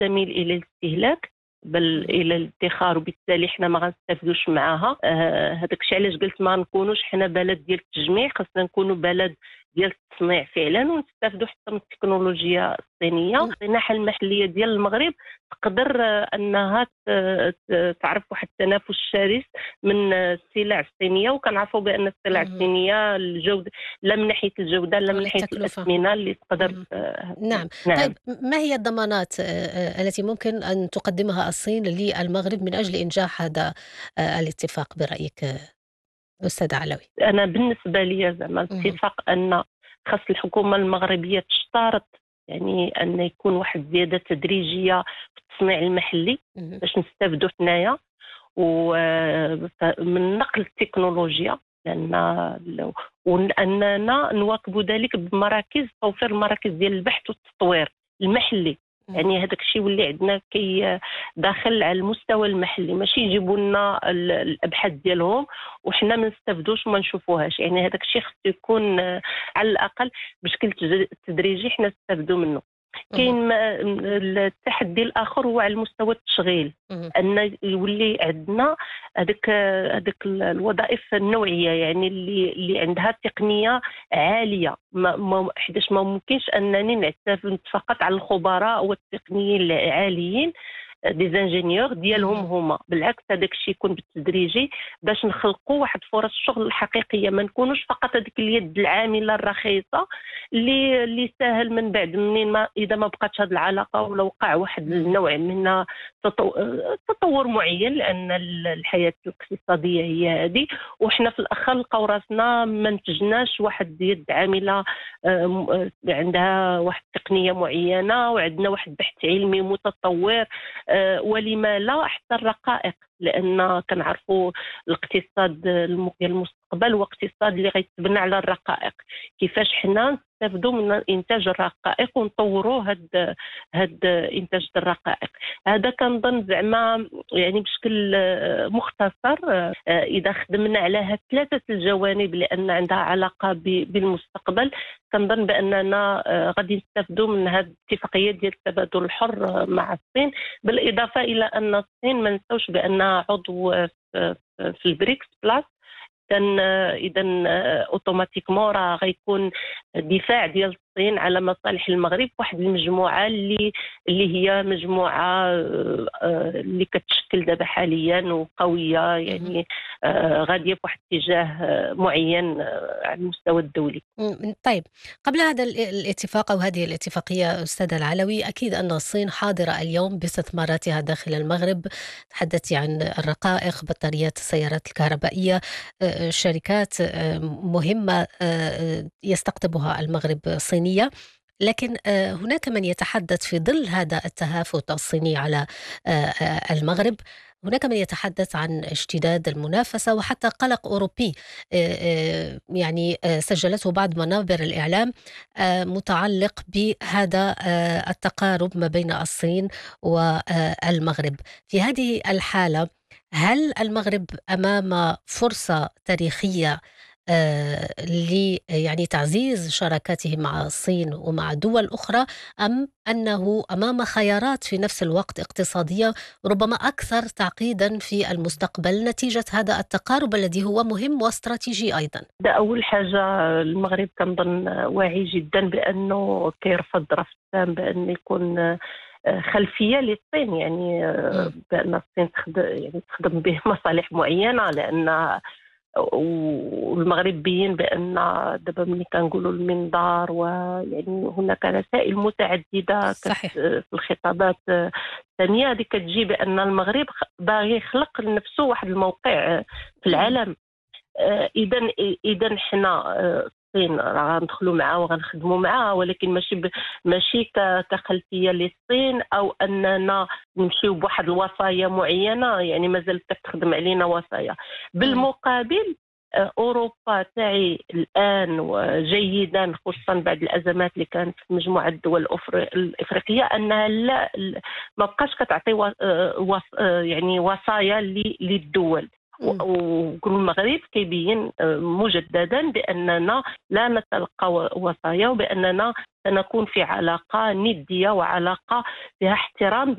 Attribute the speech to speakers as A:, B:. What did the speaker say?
A: تميل الى الاستهلاك بل الى الادخار، وبالتالي حنا ما غنستافدوش معاها. هذاك الشيء علاش قلت ما نكونوش حنا بلد ديال التجميع، خاصنا نكونوا بلد ديال التصنيع فعلا، ونستافدوا حتى من التكنولوجيا الصينيه. الصناعه المحليه ديال المغرب تقدر انها تعرف واحد التنافس شرس من السلع الصينيه، وكنعرفوا بان السلع الصينيه الجوده لا من ناحيه الجوده لا من ناحيه
B: التكلفة.
A: الاثمنه اللي تقدر.
B: نعم.
A: نعم.
B: طيب، ما هي الضمانات التي ممكن أن تقدمها الصين للمغرب من أجل إنجاح هذا الاتفاق برأيك أستاذ علوي؟
A: انا بالنسبه لي زعما
B: مهم.
A: الاتفاق ان خاص الحكومه المغربيه تشترط يعني ان يكون واحد زياده تدريجيه في التصنيع المحلي
B: مهم.
A: باش نستافدوا حنايا ومن نقل التكنولوجيا، واننا نواكبوا ذلك بمراكز توفير المراكز ديال البحث والتطوير المحلي.
B: مهم.
A: يعني هذاك الشيء واللي عندنا كي داخل على المستوى المحلي، ماشي يجيبوا لنا الابحاث ديالهم وحنا ما نستافدوش وما نشوفوهاش. يعني هذاك الشيء خصو يكون على الاقل بشكل تدريجي حنا نستافدوا منه.
B: مهم.
A: كاين التحدي الاخر هو على المستوى التشغيل،
B: مهم.
A: ان يولي عندنا هذيك الوظائف النوعيه، يعني اللي عندها تقنيه عاليه. حيتاش ما ممكنش انني نعتمد فقط على الخبراء والتقنيين العاليين دي زانجينيور ديالهم
B: مهم.
A: هما. بالعكس هذاك الشيء يكون بالتدريجي باش نخلقوا واحد فرص الشغل الحقيقيه، ما نكونوش فقط هذيك اليد العامله الرخيصه اللي ساهل من بعد منين ما اذا ما بقاتش هذه العلاقه ولا وقع واحد
B: مهم.
A: النوع من تطور معين، لان الحياه الاقتصاديه هي هذه، وحنا في الاخر لقاو راسنا ما نتجناش واحد يد عامله عندها واحد التقنيه معينه وعندنا واحد بحث علمي متطور. ولما لا حتى الرقائق، لان كنعرفوا الاقتصاد ديال المستقبل هو اقتصاد اللي غيتبنى على الرقائق. كيفاش حنا نستافدوا من انتاج الرقائق ونطوروا هاد انتاج الرقائق. هذا كنظن زعما يعني بشكل مختصر اذا خدمنا على هاد ثلاثه الجوانب لان عندها علاقه بالمستقبل، كنظن باننا غادي نستافدوا من هذه الاتفاقيه ديال التبادل الحر مع الصين. بالاضافه الى ان الصين ما نساوش بانها عضو في البريكس بلاس. اذا اوتوماتيكمون راه غيكون دفاع ديال الصين على مصالح المغرب، واحد المجموعه اللي هي مجموعه اللي كتشكل دابا حاليا وقويه،
B: مهم.
A: يعني غاديه في واحد الاتجاه معين على المستوى الدولي.
B: طيب، قبل هذا الاتفاق أو هذه الاتفاقية أستاذ العلوي، أكيد أن الصين حاضرة اليوم باستثماراتها داخل المغرب. تحدثت عن الرقائق، بطاريات السيارات الكهربائية، شركات مهمة يستقطبها المغرب صينية. لكن هناك من يتحدث في ظل هذا التهافت الصيني على المغرب، هناك من يتحدث عن اشتداد المنافسة وحتى قلق أوروبي يعني سجلته بعض منابر الإعلام متعلق بهذا التقارب ما بين الصين والمغرب. في هذه الحالة، هل المغرب أمام فرصة تاريخية يعني تعزيز شراكاته مع الصين ومع دول أخرى، أم أنه أمام خيارات في نفس الوقت اقتصادية ربما أكثر تعقيدا في المستقبل نتيجة هذا التقارب الذي هو مهم واستراتيجي أيضا؟
A: ده أول حاجة، المغرب كنظن واعي جدا بأنه كيرفض رفض تام بأن يكون خلفية للصين، يعني
B: مم.
A: بأن الصين تخدم به مصالح معينة، لأن والمغرب بين بأن دابا ملي كنقولوا المنظار ويعني هناك رسائل متعددة
B: صحيح.
A: في الخطابات الثانية هذه كتجي بأن المغرب باغي يخلق لنفسه واحد الموقع في
B: مم.
A: العالم. اذا حنا الصين راه غندخلوا معها وغنخدموا معها، ولكن ماشي كخلفيه للصين او اننا نمشيو بواحد الوصايا معينه، يعني مازال كتخدم علينا وصايا.
B: مم.
A: بالمقابل اوروبا تعي الان وجيدا، خصوصا بعد الازمات اللي كانت في مجموعه الدول الافريقيه، انها لا ما بقاش كتعطي يعني وصايا للدول.
B: مم.
A: والمغرب كيبين مجددا بأننا لا نتلقى وصايا، وبأننا سنكون في علاقة ندية وعلاقة فيها احترام